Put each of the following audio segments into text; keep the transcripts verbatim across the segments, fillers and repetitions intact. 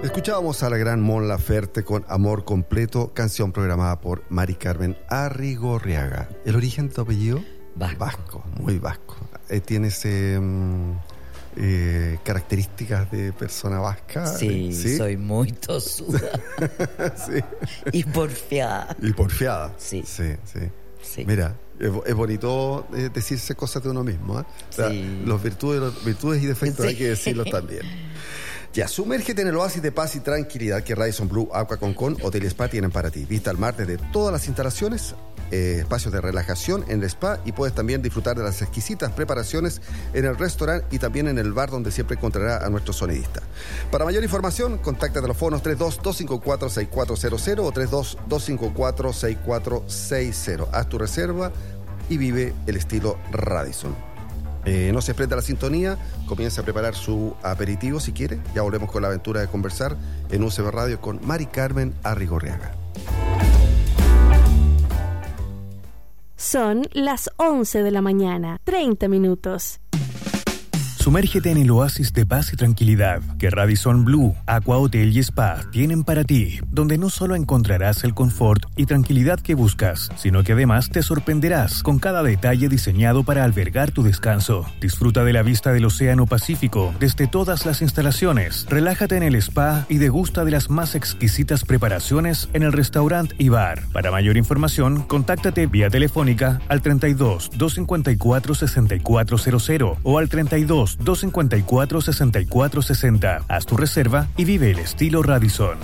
Escuchábamos a la gran Mon Laferte con Amor Completo, canción programada por Mari Carmen Arrigorriaga. ¿El origen de tu apellido? Vasco. Vasco, muy vasco. Eh, ¿Tienes eh, eh, características de persona vasca? Sí, ¿sí? Soy muy tosuda. Sí. Y porfiada. Y porfiada. Sí. Sí, sí. Sí. Mira, es, es bonito eh, decirse cosas de uno mismo, ¿eh? O sea, sí. Los virtudes, los virtudes y defectos Sí. hay que decirlos también. Ya, sumérgete en el oasis de paz y tranquilidad que Radisson Blu Aqua Concón Hotel y Spa tienen para ti. Vista al mar desde todas las instalaciones, eh, espacios de relajación en el spa, y puedes también disfrutar de las exquisitas preparaciones en el restaurante y también en el bar, donde siempre encontrará a nuestro sonidista. Para mayor información, contáctate a los fonos tres dos dos cinco cuatro seis cuatro cero cero o tres dos dos cinco cuatro seis cuatro seis cero. Haz tu reserva y vive el estilo Radisson. Eh, no se prenda la sintonía, comienza a preparar su aperitivo si quiere. Ya volvemos con la aventura de conversar en U C B Radio con Mari Carmen Arrigorriaga. Son las once de la mañana, treinta minutos. Sumérgete en el oasis de paz y tranquilidad que Radisson Blu Aqua Hotel y Spa tienen para ti, donde no solo encontrarás el confort y tranquilidad que buscas, sino que además te sorprenderás con cada detalle diseñado para albergar tu descanso. Disfruta de la vista del Océano Pacífico desde todas las instalaciones, relájate en el spa y degusta de las más exquisitas preparaciones en el restaurante y bar. Para mayor información, contáctate vía telefónica al treinta y dos, doscientos cincuenta y cuatro, sesenta y cuatro cero cero o al treinta y dos, doscientos cincuenta y cuatro, sesenta y cuatro sesenta. Haz tu reserva y vive el estilo Radisson.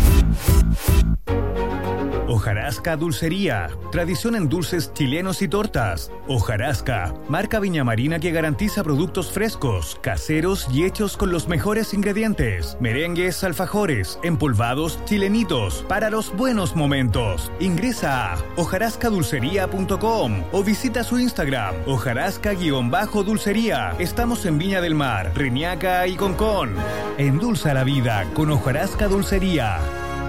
Hojarasca Dulcería, tradición en dulces chilenos y tortas. Hojarasca, marca Viña Marina que garantiza productos frescos, caseros y hechos con los mejores ingredientes. Merengues, alfajores, empolvados, chilenitos, para los buenos momentos. Ingresa a hojarasca dulcería punto com o visita su Instagram, hojarasca-dulcería. Estamos en Viña del Mar, Reñaca y Concón. Endulza la vida con Hojarasca Dulcería.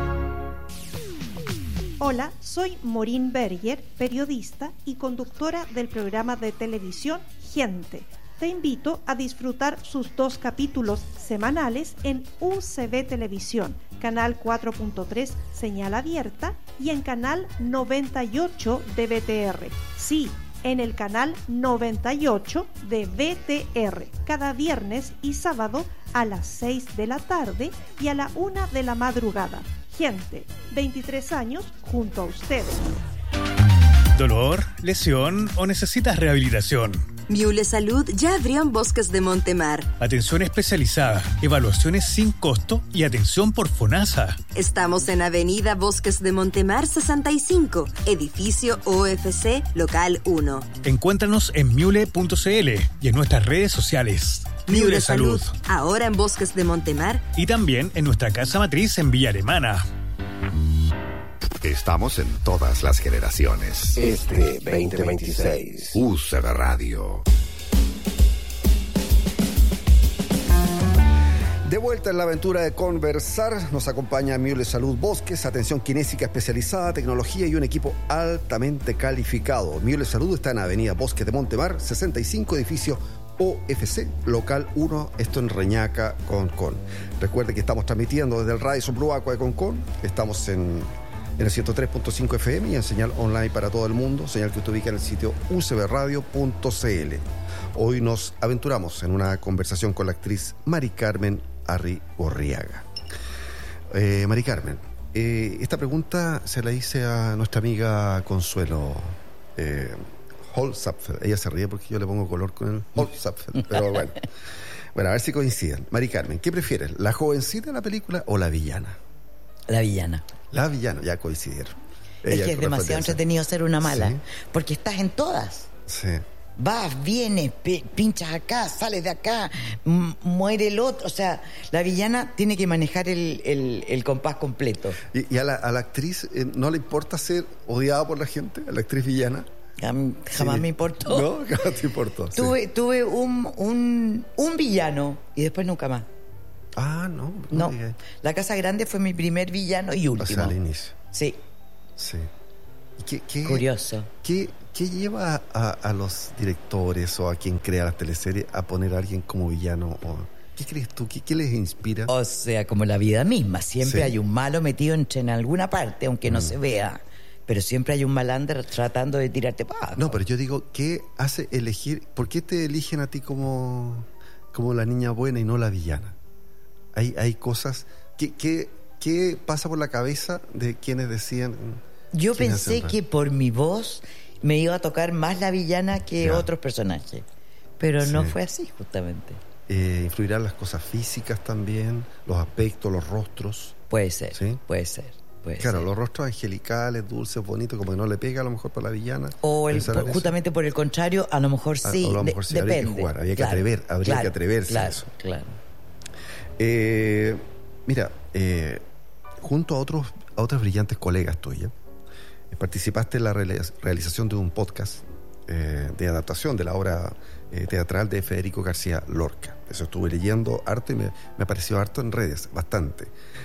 Hola, soy Morín Berger, periodista y conductora del programa de televisión Gente. Te invito a disfrutar sus dos capítulos semanales en U C B Televisión, canal cuatro punto tres, señal abierta, y en canal noventa y ocho de V T R. Sí, en el canal noventa y ocho de V T R, cada viernes y sábado a las seis de la tarde y a la una de la madrugada. Gente, veintitrés años junto a ustedes. ¿Dolor, lesión o necesitas rehabilitación? Miule Salud ya abrió en Bosques de Montemar. Atención especializada, evaluaciones sin costo y atención por FONASA. Estamos en Avenida Bosques de Montemar sesenta y cinco, edificio O F C, local uno. Encuéntranos en miule punto c l y en nuestras redes sociales. Miule Salud, ahora en Bosques de Montemar. Y también en nuestra casa matriz en Villa Alemana. Estamos en todas las generaciones. Este veinte veintiséis. U C B Radio. De vuelta en la aventura de conversar, nos acompaña Miule Salud Bosques, atención kinésica especializada, tecnología y un equipo altamente calificado. Miule Salud está en Avenida Bosques de Montemar, sesenta y cinco, edificio O F C, local uno, esto en Reñaca, Concón. Recuerde que estamos transmitiendo desde el Radisson Blu Aqua de Concón. Estamos en, en el ciento tres punto cinco F M y en señal online para todo el mundo, señal que usted ubica en el sitio u c b radio punto c l. Hoy nos aventuramos en una conversación con la actriz Mari Carmen Arrigorriaga. Eh, Mari Carmen, eh, esta pregunta se la hice a nuestra amiga Consuelo eh, Holzapfel. Ella se ríe porque yo le pongo color con el Holzapfel, pero bueno. Bueno, a ver si coinciden. Mari Carmen, ¿qué prefieres? ¿La jovencita de la película o la villana? La villana. La villana, ya coincidieron. Es Ella que es demasiado entretenido ser una mala, ¿sí? Porque estás en todas. Sí. Vas, vienes, pe- pinchas acá, sales de acá, m- muere el otro. O sea, la villana tiene que manejar el, el, el compás completo. ¿Y, y a, la, a la actriz eh, no le importa ser odiada por la gente? ¿A la actriz villana? Jam- jamás Sí. me importó. No, jamás te importó. Sí. Tuve, tuve un, un, un villano y después nunca más. Ah, no. No, digas. La Casa Grande fue mi primer villano y último. O sea, al inicio. Sí. Sí. ¿Y qué, qué, Curioso. ¿qué, qué lleva a, a los directores o a quien crea las teleseries a poner a alguien como villano? O ¿Qué crees tú? ¿Qué, qué les inspira? O sea, como la vida misma. Siempre Sí. hay un malo metido entre en alguna parte, aunque no Mm. se vea. Pero siempre hay un malandro tratando de tirarte para No, pero yo digo, ¿qué hace elegir? ¿Por qué te eligen a ti como, como la niña buena y no la villana? Hay, hay cosas... ¿qué, qué, ¿Qué pasa por la cabeza de quienes decían... Yo quién pensé hace el que por mi voz me iba a tocar más la villana que Ya. otros personajes. Pero no Sí. fue así, justamente. Eh, ¿Influirán las cosas físicas también? ¿Los aspectos, los rostros? Puede ser, ¿Sí? puede ser. Puede Claro, ser. los rostros angelicales, dulces, bonitos, como que no le pega a lo mejor para la villana. O el, ¿Pensarán eso? justamente por el contrario, a lo mejor Ah, sí, o a lo de- mejor sí, habría que depende. jugar, habría que Claro, atrever- habría claro, que atreverse a claro, eso. Claro. Eh, mira, eh, junto a otros a otras brillantes colegas tuyas, eh, participaste en la reali- realización de un podcast eh, de adaptación de la obra eh, teatral de Federico García Lorca. Eso estuve leyendo harto y me, me apareció harto en redes, bastante.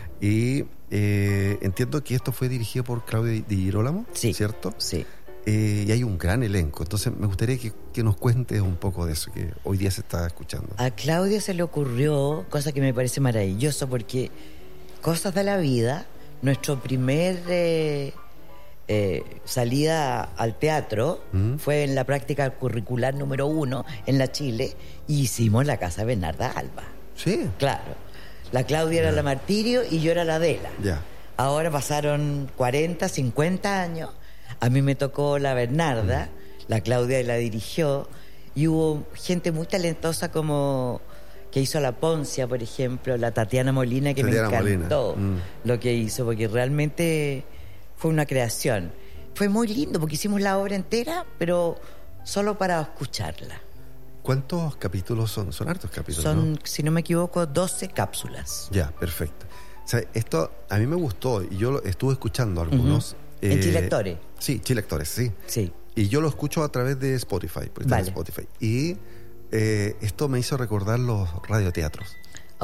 Y eh, entiendo que esto fue dirigido por Claudio Di Girolamo, Sí, ¿cierto? sí. Eh, y hay un gran elenco. Entonces me gustaría que, que nos cuentes un poco de eso que hoy día se está escuchando. A Claudia se le ocurrió, cosa que me parece maravilloso, porque Cosas de la Vida, nuestro primer eh, eh, salida al teatro ¿Mm? fue en la práctica curricular número uno en la Chile, y hicimos la Casa Bernarda Alba. Sí, Claro, la Claudia era la Martirio y yo era la Adela. ya. Ahora pasaron cuarenta, cincuenta años. A mí me tocó la Bernarda, la Claudia la dirigió, y hubo gente muy talentosa como que hizo la Poncia, por ejemplo, la Tatiana Molina, que Tatiana me encantó Molina, mm. lo que hizo, porque realmente fue una creación. Fue muy lindo porque hicimos la obra entera, pero solo para escucharla. ¿Cuántos capítulos son? Son hartos capítulos, Son, ¿no? si no me equivoco, doce cápsulas. Ya, perfecto. O sea, esto a mí me gustó y yo lo estuve escuchando algunos. En eh, Chile Actores. Sí, Chile Actores, sí. Sí. Y yo lo escucho a través de Spotify, porque está en Vale. Spotify. Y eh, esto me hizo recordar los radioteatros.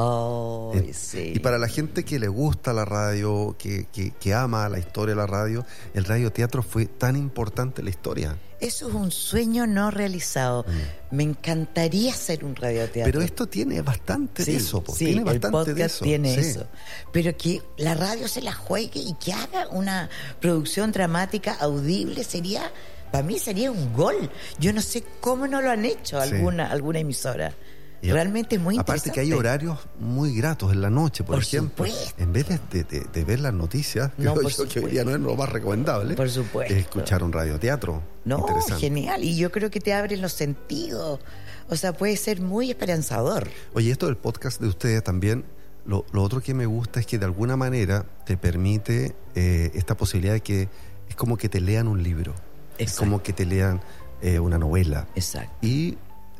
Oh, Eh, sí. Y para la gente que le gusta la radio, que, que, que ama la historia de la radio, el radioteatro fue tan importante en la historia. Eso es un sueño no realizado. Me encantaría hacer un radioteatro. Pero esto tiene bastante Sí, de eso, po. sí, tiene el bastante podcast de eso. tiene Sí. eso. Pero que la radio se la juegue y que haga una producción dramática audible sería, para mí sería un gol. Yo no sé cómo no lo han hecho Sí. alguna alguna emisora. Y Realmente es muy aparte interesante. que hay horarios muy gratos en la noche, por, Por ejemplo. supuesto. En vez de, de- de- de ver las noticias, No, creo por yo que hoy día no es lo más recomendable. Por supuesto. Es escuchar un radioteatro. No, Interesante. genial. Y yo creo que te abren los sentidos. O sea, puede ser muy esperanzador. Oye, esto del podcast de ustedes también, lo, lo otro que me gusta es que de alguna manera te permite eh, esta posibilidad de que es como que te lean un libro. Es Exacto. como que te lean eh, una novela. Exacto. Y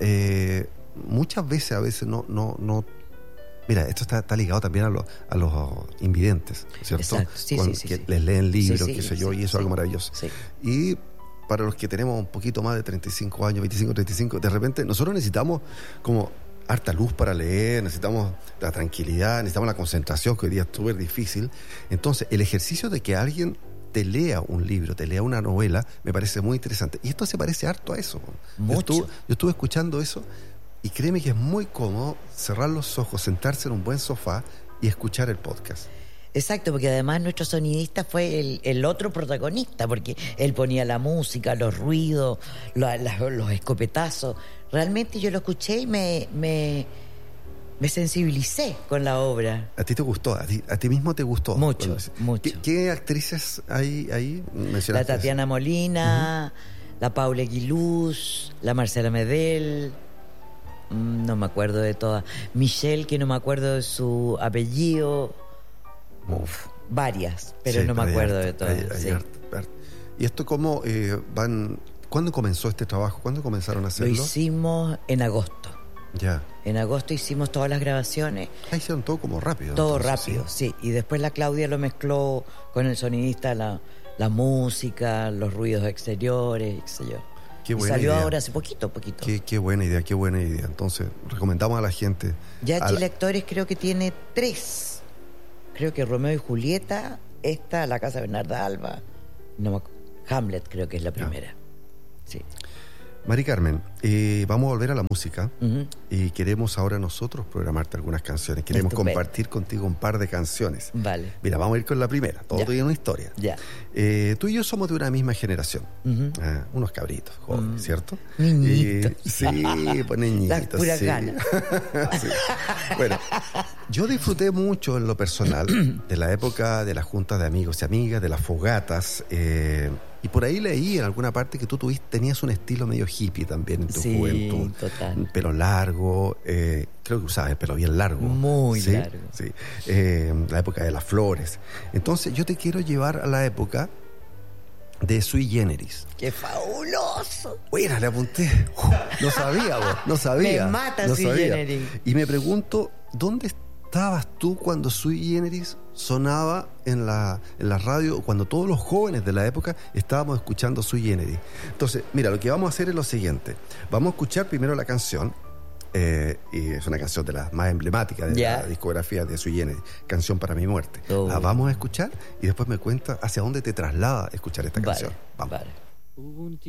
eh, muchas veces, a veces no, no, no. Mira, esto está, está ligado también a los, a los invidentes, ¿cierto? Exacto. Sí, Cuando- sí, sí, que sí. les leen libros, Sí, sí, qué sé yo, sí, y eso es sí. algo maravilloso. Sí. Y para los que tenemos un poquito más de treinta y cinco años, veinticinco, treinta y cinco, de repente nosotros necesitamos como harta luz para leer, necesitamos la tranquilidad, necesitamos la concentración, que hoy día es súper difícil. Entonces, el ejercicio de que alguien te lea un libro, te lea una novela, me parece muy interesante. Y esto se parece harto a eso. Yo Mucho. estuve, yo estuve escuchando eso y créeme que es muy cómodo cerrar los ojos, sentarse en un buen sofá y escuchar el podcast. Exacto, porque además nuestro sonidista fue el, el otro protagonista, porque él ponía la música, los ruidos, la- la- los escopetazos. Realmente yo lo escuché y me, me, me sensibilicé con la obra. ¿A ti te gustó? ¿A ti, a ti mismo te gustó? Mucho, Bueno, mucho. ¿Qué, qué actrices hay ahí? La Mencionaste. Tatiana Molina, la Paula Aguiluz, la Marcela Medel, mm, no me acuerdo de todas. Michelle, que no me acuerdo de su apellido. Uf, varias, pero Sí, no me hay acuerdo harto, de todas. hay- hay sí. harto, harto. ¿Y esto cómo eh, van? ¿Cuándo comenzó este trabajo? ¿Cuándo comenzaron a Lo hacerlo? hicimos en agosto. Ya. En agosto hicimos todas las grabaciones, Ah, hicieron todo como rápido. todo entonces, rápido, sí. sí. Y después la Claudia lo mezcló con el sonidista, la, la música, los ruidos exteriores, qué sé yo. Qué Y buena salió idea. ahora hace poquito, poquito. Qué, qué buena idea, qué buena idea. Entonces, recomendamos a la gente. Ya a Chile la- Actores creo que tiene tres. Creo que Romeo y Julieta, esta, La Casa Bernarda Alba, no me acu- Hamlet creo que es la primera. Sí. Mari Carmen, eh, vamos a volver a la música Uh-huh. y queremos ahora nosotros programarte algunas canciones. Queremos Estupendo. compartir contigo un par de canciones. Vale. Mira, vamos a ir con la primera. Todo Ya. tiene una historia. Ya. Eh, tú y yo somos de una misma generación. Ujú. Ah, unos cabritos jóvenes, ¿cierto? Niñitos. Eh, sí, pues niñitos. Las puras sí. ganas. Sí. Bueno, yo disfruté mucho en lo personal de la época de las juntas de amigos y amigas, de las fogatas. Eh, y por ahí leí en alguna parte que tú tuviste, tenías un estilo medio hippie también en tu Sí, juventud. total. Pelo largo, eh, creo que usabas el pelo bien largo. Muy ¿Sí? largo. Sí. Eh, la época de las flores. Entonces yo te quiero llevar a la época de Sui Generis. ¡Qué fabuloso! Buena, le apunté. Uh, no sabía, vos, no sabía. Me mata no Sui sabía. Generis. Y me pregunto, ¿dónde estabas tú cuando Sui Generis sonaba en la, en la radio, cuando todos los jóvenes de la época estábamos escuchando Sui Generis? Entonces, mira, lo que vamos a hacer es lo siguiente. Vamos a escuchar primero la canción, eh, y es una canción de las más emblemáticas de Ya. la discografía de Sui Generis, Canción para mi muerte. Oh. La vamos a escuchar y después me cuenta hacia dónde te traslada escuchar esta Vale, canción. Vamos. vale.